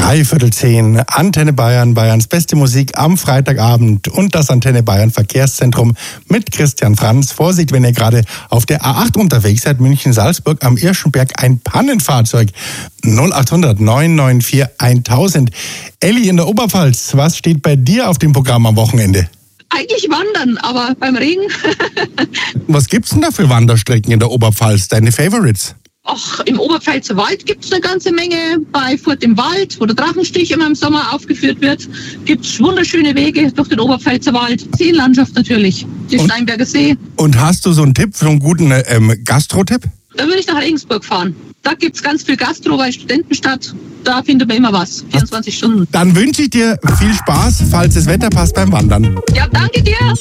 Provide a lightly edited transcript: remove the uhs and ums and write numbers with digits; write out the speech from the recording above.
9:03, Antenne Bayern, Bayerns beste Musik am Freitagabend und das Antenne Bayern Verkehrszentrum mit Christian Franz. Vorsicht, wenn ihr gerade auf der A8 unterwegs seid, München-Salzburg am Irschenberg, ein Pannenfahrzeug. 0800 994 1000. Elli in der Oberpfalz, was steht bei dir auf dem Programm am Wochenende? Eigentlich wandern, aber beim Regen. Was gibt's denn da für Wanderstrecken in der Oberpfalz, deine Favorites? Ach, im Oberpfälzer Wald gibt's eine ganze Menge. Bei Furt im Wald, wo der Drachenstich immer im Sommer aufgeführt wird, gibt's wunderschöne Wege durch den Oberpfälzer Wald. Seenlandschaft natürlich, die Steinberger See. Und hast du so einen Tipp, so einen guten Gastro-Tipp? Da würde ich nach Regensburg fahren. Da gibt's ganz viel Gastro, weil Studentenstadt, da findet man immer was, 24 Stunden. Dann wünsche ich dir viel Spaß, falls das Wetter passt beim Wandern. Ja, danke dir.